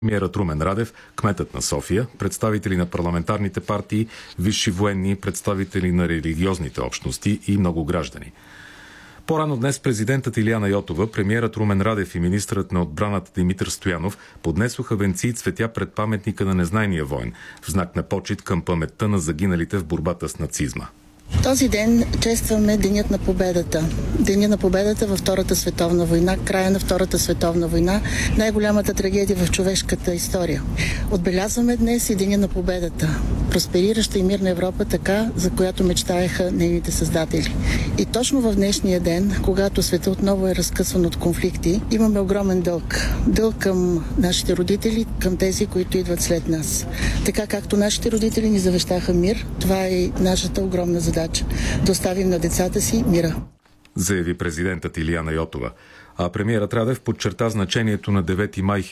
Премиерът Румен Радев, кметът на София, представители на парламентарните партии, висши военни, представители на религиозните общности и много граждани. По-рано днес президентът Илияна Йотова, премиерът Румен Радев и министърът на отбраната Димитър Стоянов поднесоха венци и цветя пред паметника на незнайния войн, в знак на почит към паметта на загиналите в борбата с нацизма. Този ден честваме Денят на победата. Денят на победата във Втората световна война, края на Втората световна война, най-голямата трагедия в човешката история. Отбелязваме днес и Деня на победата. Просперираща и мирна Европа, така, за която мечтаеха нейните създатели. И точно в днешния ден, когато света отново е разкъсван от конфликти, имаме огромен дълг. Дълг към нашите родители, към тези, които идват след нас. Така както нашите родители ни завещаха мир, това е и нашата огромна задача. Да оставим на децата си мира. Заяви президентът Илияна Йотова. А премиерът Радев подчерта значението на 9 май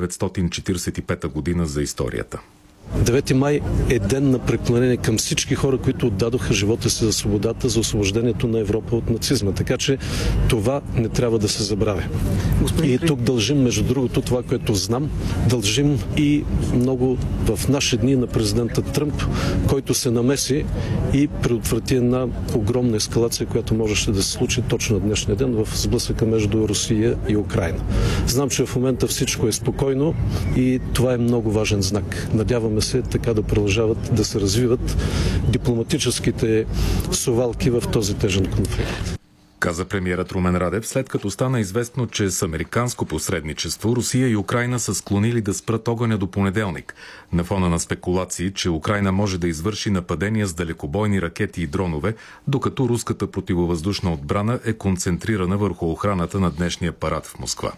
1945 година за историята. 9 май е ден на преклонение към всички хора, които отдадоха живота си за свободата, за освобождението на Европа от нацизма. Така че това не трябва да се забравя. И тук дължим, между другото, това, което знам, дължим и много в наши дни на президента Тръмп, който се намеси и предотврати една огромна ескалация, която можеше да се случи точно на днешния ден в сблъсъка между Русия и Украйна. Знам, че в момента всичко е спокойно и това е много важен знак. Надяваме се така да продължават да се развиват дипломатическите совалки в този тежен конфликт. Каза премиерът Румен Радев, след като стана известно, че с американско посредничество Русия и Украйна са склонили да спрат огъня до понеделник, на фона на спекулации, че Украйна може да извърши нападения с далекобойни ракети и дронове, докато руската противовъздушна отбрана е концентрирана върху охраната на днешния парад в Москва.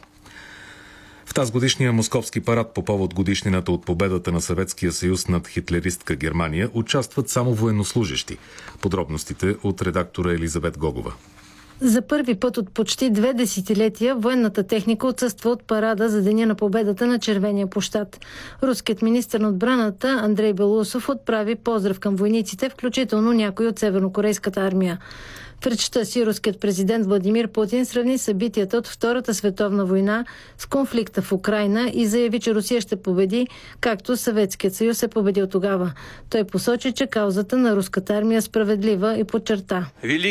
В тазгодишния московски парад по повод годишнината от победата на Съветския съюз над хитлеристка Германия участват само военнослужещи. Подробностите от редактора Елизабет Гогова. За първи път от почти 2 десетилетия военната техника отсъства от парада за Деня на победата на Червения площад. Руският министър на отбраната Андрей Белоусов отправи поздрав към войниците, включително някои от севернокорейската армия. В речта си руският президент Владимир Путин сравни събитията от Втората световна война с конфликта в Украйна и заяви, че Русия ще победи, както Съветският съюз е победил тогава. Той посочи, че каузата на руската армия е справедлива и подчерта: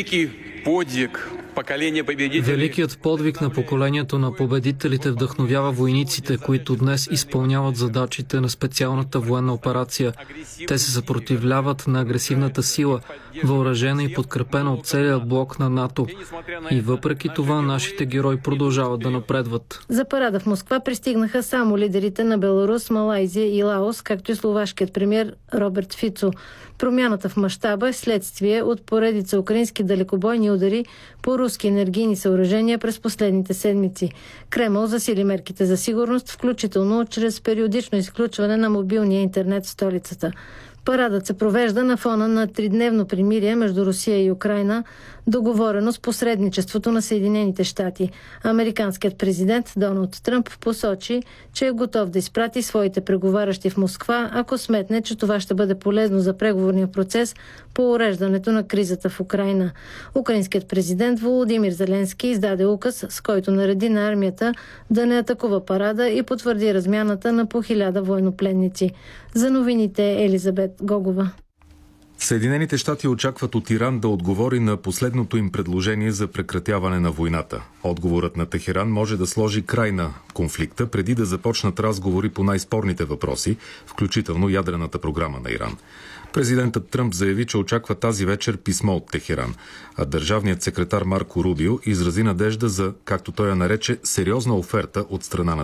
Великият подвиг на поколението на победителите вдъхновява войниците, които днес изпълняват задачите на специалната военна операция. Те се съпротивляват на агресивната сила, въоръжена и подкрепена от целия блок на НАТО. И въпреки това нашите герои продължават да напредват. За парада в Москва пристигнаха само лидерите на Беларус, Малайзия и Лаос, както и словашкият премиер Роберт Фицо. Промяната в мащаба е следствие от поредица украински далекобойни удари по руски енергийни съоръжения през последните седмици. Кремъл засили мерките за сигурност, включително чрез периодично изключване на мобилния интернет в столицата. Парадът се провежда на фона на 3-дневно примирие между Русия и Украйна, договорено с посредничеството на Съединените щати. Американският президент Доналд Тръмп посочи, че е готов да изпрати своите преговарящи в Москва, ако сметне, че това ще бъде полезно за преговорния процес по уреждането на кризата в Украйна. Украинският президент Володимир Зеленски издаде указ, с който нареди на армията да не атакува парада и потвърди размяната на по 1000 военнопленници. За новините Елизабет Гогова. Съединените щати очакват от Иран да отговори на последното им предложение за прекратяване на войната. Отговорът на Техеран може да сложи край на конфликта, преди да започнат разговори по най-спорните въпроси, включително ядрената програма на Иран. Президентът Тръмп заяви, че очаква тази вечер писмо от Техеран, а държавният секретар Марко Рубио изрази надежда за, както той я нарече, сериозна оферта от страна на